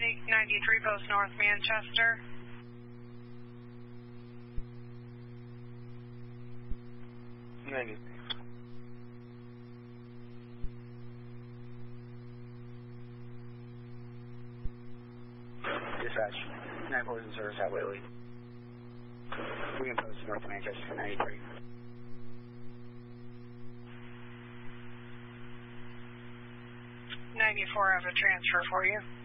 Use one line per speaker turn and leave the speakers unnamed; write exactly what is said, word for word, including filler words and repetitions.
White, ninety-three Post North, Manchester.
ninety.
Dispatch, nine four in service at Whitley. William Post North Manchester, ninety-three.
ninety-four, I have a transfer for you.